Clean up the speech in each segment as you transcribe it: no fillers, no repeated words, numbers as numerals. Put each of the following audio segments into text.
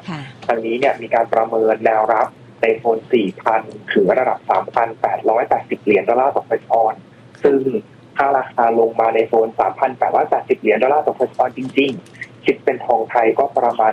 ทางนี้เนี่ยมีการประเมินแนวรับในโซน 4,000 ถึงระดับ 3,880 เหรียญดอลลาร์ต่อเฟสออนซึ่งถ้าราคาลงมาในโซน 3,880 เหรียญดอลลาร์ต่อเฟสออนจริงๆคิดเป็นทองไทยก็ประมาณ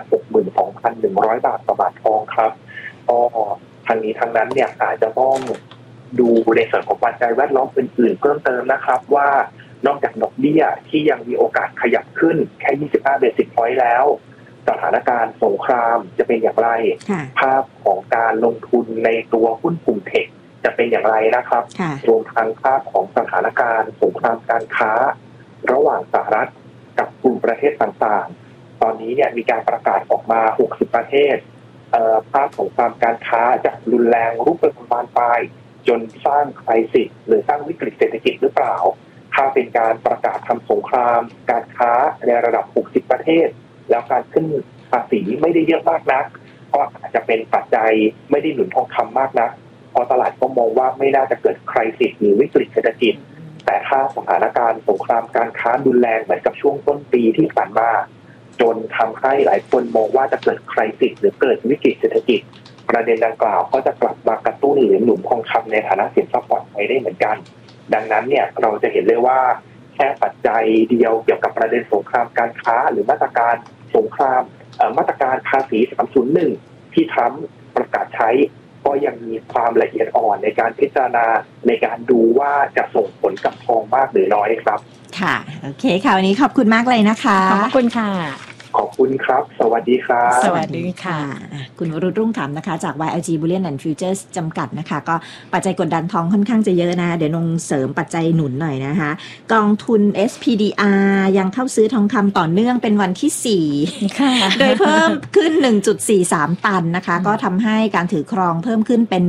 62,100 บาทต่อบาททองครับก็ทางนี้ทางนั้นเนี่ยอาจจะต้องดูในส่วนของปัจจัยแวดล้อมอื่นๆเพิ่มเติมนะครับว่านอกจากดอกเบี้ยที่ยังมีโอกาสขยับขึ้นแค่25 เบสิสพอยต์แล้วสถานการณ์สงครามจะเป็นอย่างไรภาพของการลงทุนในตัวหุ้นกลุ่มเทคจะเป็นอย่างไรนะครับรวมทั้งภาพของสถานการณ์สงครามการค้าระหว่างสหรัฐกับกลุ่มประเทศต่างๆตอนนี้เนี่ยมีการประกาศออกมา60 ประเทศภาพของความการค้าจะรุนแรงรุกเป็นบานปลายจนสร้างไครซิสหรือสร้างวิกฤตเศรษฐกิจหรือเปล่าถ้าเป็นการประกาศทำสงครามการค้าในระดับ60 ประเทศแล้วการขึ้นภาษีไม่ได้เยอะมากนักก็อาจจะเป็นปัจจัยไม่ได้หนุนทองคำมากนักเพราะตลาดก็มองว่าไม่น่าจะเกิดไครซิสหรือวิกฤตเศรษฐกิจแต่ถ้าสถานการณ์สงครามการค้ารุนแรงเหมือนกับช่วงต้นปีที่ผ่านมาจนทำให้หลายคนมองว่าจะเกิดไครซิสหรือเกิดวิกฤตเศรษฐกิจประเด็นดังกล่าวก็จะกลับมากระตุ้นหรือหนุนทองคำในฐานะสินทรัพย์ปลอดภัยได้เหมือนกันดังนั้นเนี่ยเราจะเห็นเลยว่าแค่ปัจจัยเดียวเกี่ยวกับประเด็นสงครามการค้าหรือมาตรการสงครามมาตรการภาษี301ที่ทรัมป์ประกาศใช้ก็ยังมีความละเอียดอ่อนในการพิจารณาในการดูว่าจะส่งผลกับทองมากหรือน้อยครับค่ะโอเคค่ะวันนี้ขอบคุณมากเลยนะคะขอบคุณค่ะขอบคุณครับสวัสดีครับสวัสดีค่ะคุณวรุษรุ่งขำนะคะจาก YLG Bullion and Futures จำกัดนะคะก็ปัจจัยกดดันทองค่อนข้างจะเยอะนะเดี๋ยวนงเสริมปัจจัยหนุนหน่อยนะคะกองทุน SPDR ยังเข้าซื้อทองคำต่อเนื่องเป็นวันที่4โดยเพิ่มขึ้น 1.43 ตันนะคะก็ทำให้การถือครองเพิ่มขึ้นเป็น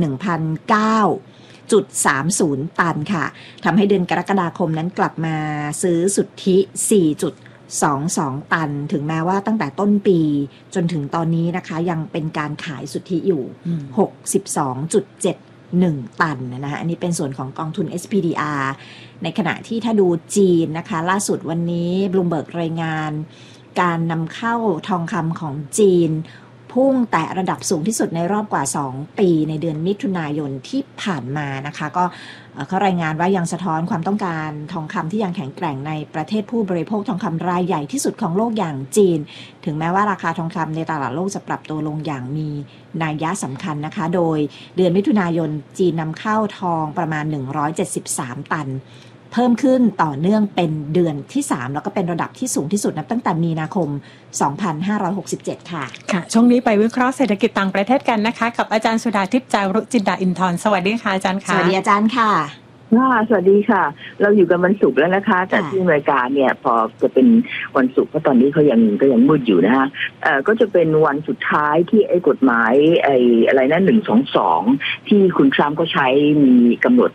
1,009.30 ตันค่ะทำให้เดือนกรกฎาคมนั้นกลับมาซื้อสุทธิ4.22 ตันถึงแม้ว่าตั้งแต่ต้นปีจนถึงตอนนี้นะคะยังเป็นการขายสุทธิอยู่ 62.71 ตันนะคะอันนี้เป็นส่วนของกองทุน SPDR ในขณะที่ถ้าดูจีนนะคะล่าสุดวันนี้ Bloomberg รายงานการนำเข้าทองคำของจีนพุ่งแตะระดับสูงที่สุดในรอบกว่า2ปีในเดือนมิถุนายนที่ผ่านมานะคะก็เขารายงานว่ายังสะท้อนความต้องการทองคำที่ยังแข็งแกร่งในประเทศผู้บริโภคทองคำรายใหญ่ที่สุดของโลกอย่างจีนถึงแม้ว่าราคาทองคำในตลาดโลกจะปรับตัวลงอย่างมีนัยยะสำคัญนะคะโดยเดือนมิถุนายนจีนนำเข้าทองประมาณ173 ตันเพิ่มขึ้นต่อเนื่องเป็นเดือนที่3แล้วก็เป็นระดับที่สูงที่สุดนับตั้งแต่มีนาคม2567ค่ะค่ะช่วงนี้ไปวิเคราะห์เศรษฐกิจต่างประเทศกันนะคะกับอาจารย์สุดาทิพย์จารุจินดาอินทร์สวัสดีค่ะอาจารย์ค่ะสวัสดีอาจารย์ค่ะสวัสดีค่ะเราอยู่กันวันศุกร์แล้วนะคะแต่ที่อเมริกาเนี่ยพอจะเป็นวันศุกร์เพราะตอนนี้เขายังมืดอยู่นะฮะก็จะเป็นวันสุดท้ายที่ไอ้กฎหมายอะไรนะ122ที่คุณทรัมป์ก็ใช้มีกำหนด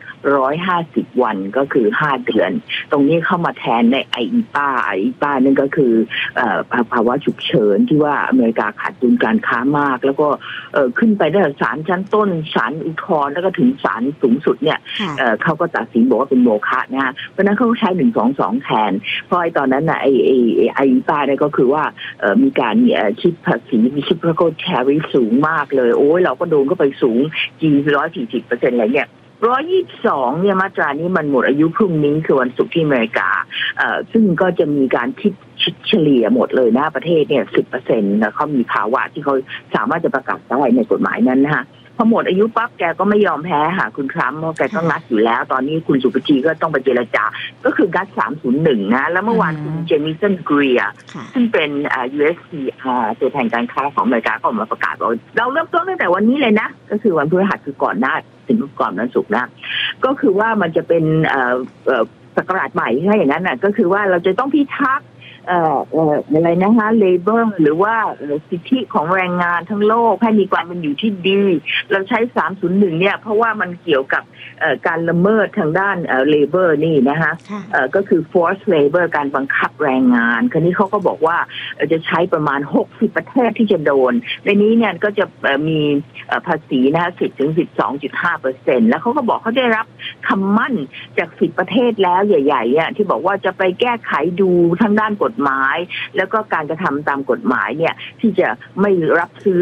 150 วันก็คือ5 เดือนตรงนี้เข้ามาแทนในIEPAนั่นก็คือภาวะฉุกเฉินที่ว่าอเมริกาขาดดุลการค้ามากแล้วก็ขึ้นไปได้ศาลชั้นต้นศาลอุทธรณ์แล้วก็ถึงศาลสูงสุดเนี่ยเขาก็ตัดสินบอกว่าเป็นโมฆะนะฮะเพราะนั้นเขาใช้122แทนเพราะตอนนั้นน่ะไอ้ป้าเนี่ยก็คือว่ามีการคิดภาษีมีชิปโกแทริฟสูงมากเลยโอ้ยเราก็โดนก็ไปสูง 140% อะไรเงี้ย122เนี่ยมาตรานี้มันหมดอายุพรุ่งนี้คือวันศุกร์ที่อเมริกาซึ่งก็จะมีการคิดเฉลี่ยหมดเลยนะประเทศเนี่ย 10% แล้วเขามีภาวะที่เขาสามารถจะประกาศได้ในกฎหมายนั้นนะฮะพอหมดอายุปั๊บแกก็ไม่ยอมแพ้ค่ะคุณทรัมป์เพราะแกต้องงัดอยู่แล้วตอนนี้คุณสุปชีก็ต้องไปเจรจาก็คืองัด301นะแล้วเมื่อวานคุณเจมิสันกรียซึ่งเป็นUSTR ตัวแทนการค้าของอเมริกาก็ออกมาประกาศว่าเราเริ่มต้นตั้งแต่วันนี้เลยนะก็คือวันพฤหัสคือก่อนหน้าถึงก่อนวันศุกร์นะก็คือว่ามันจะเป็นศักราชใหม่ใช่อย่างนั้นน่ะก็คือว่าเราจะต้องพิทักษ์อะไรนะคะ labor หรือว่าสิทธิของแรงงานทั้งโลกให้มีความเป็นอยู่ที่ดีเราใช้301เนี่ยเพราะว่ามันเกี่ยวกับการละเมิดทางด้านlabor นี่นะคะก็คือ forced labor การบังคับแรงงานคราวนี้เขาก็บอกว่าจะใช้ประมาณ60ประเทศที่จะโดนในนี้เนี่ยก็จะมีภาษีนะคะ10-12.5% แล้วเขาก็บอกเขาได้รับคำมั่นจาก10ประเทศแล้วใหญ่ๆเนี่ยที่บอกว่าจะไปแก้ไขดูทางด้านกฎหมายแล้วก็การกระทำตามกฎหมายเนี่ยที่จะไม่รับซื้อ